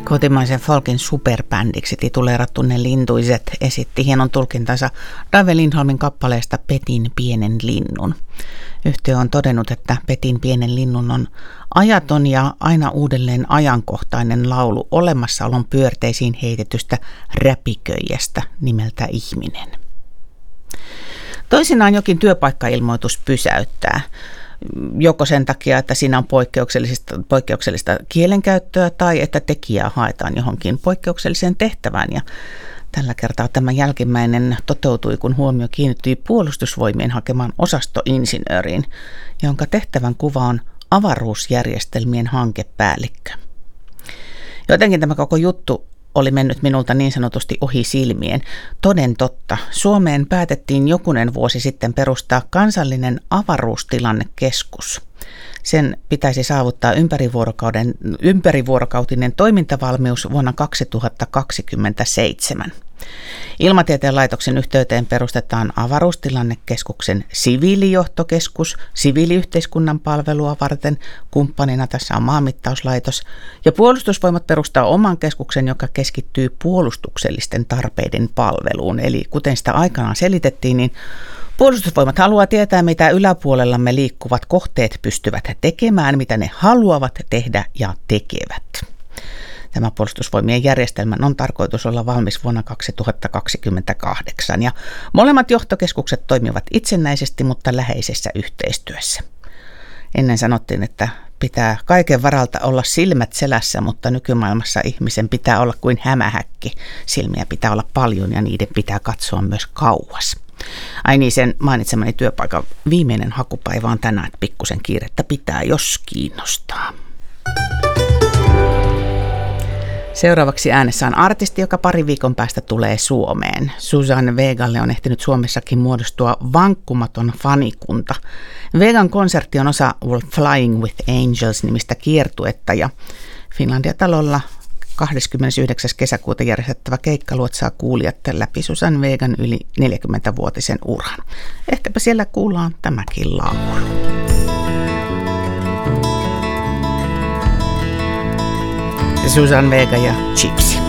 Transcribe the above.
Kotimaisen folkin superbändiksi tituleerattu Ne Lintuiset esitti hienon tulkintansa Dave Lindholmin kappaleesta Petin pienen linnun. Yhtiö on todennut, että Petin pienen linnun on ajaton ja aina uudelleen ajankohtainen laulu olemassaolon pyörteisiin heitetystä räpiköijästä nimeltä ihminen. Toisinaan jokin työpaikkailmoitus pysäyttää. Joko sen takia, että siinä on poikkeuksellista kielenkäyttöä tai että tekijää haetaan johonkin poikkeukselliseen tehtävään. Ja tällä kertaa tämä jälkimmäinen toteutui, kun huomio kiinnittyi Puolustusvoimien hakemaan osastoinsinööriin, jonka tehtävän kuva on avaruusjärjestelmien hankepäällikkö. Jotenkin tämä koko juttu oli mennyt minulta niin sanotusti ohi silmien. Toden totta, Suomeen päätettiin jokunen vuosi sitten perustaa kansallinen avaruustilannekeskus. Sen pitäisi saavuttaa ympärivuorokautinen toimintavalmius vuonna 2027. Ilmatieteen laitoksen yhteyteen perustetaan avaruustilannekeskuksen siviilijohtokeskus siviiliyhteiskunnan palvelua varten. Kumppanina tässä on Maanmittauslaitos. Ja Puolustusvoimat perustaa oman keskuksen, joka keskittyy puolustuksellisten tarpeiden palveluun. Eli kuten sitä aikanaan selitettiin, niin Puolustusvoimat haluaa tietää, mitä yläpuolellamme liikkuvat kohteet pystyvät tekemään, mitä ne haluavat tehdä ja tekevät. Tämä Puolustusvoimien järjestelmän on tarkoitus olla valmis vuonna 2028 ja molemmat johtokeskukset toimivat itsenäisesti, mutta läheisessä yhteistyössä. Ennen sanottiin, että pitää kaiken varalta olla silmät selässä, mutta nykymaailmassa ihmisen pitää olla kuin hämähäkki. Silmiä pitää olla paljon ja niiden pitää katsoa myös kauas. Ai niin, sen mainitsemani työpaikan viimeinen hakupäivä on tänään, että pikkusen kiirettä pitää, jos kiinnostaa. Seuraavaksi äänessä on artisti, joka pari viikon päästä tulee Suomeen. Suzanne Vegalle on ehtinyt Suomessakin muodostua vankkumaton fanikunta. Vegan konsertti on osa Flying with Angels-nimistä kiertuetta ja Finlandia-talolla 29. kesäkuuta järjestettävä keikka luotsaa kuulijat läpi Suzanne Vegan yli 40-vuotisen uran. Ehkäpä siellä kuullaan tämäkin laulu. Suzanne Vega ja Gypsy.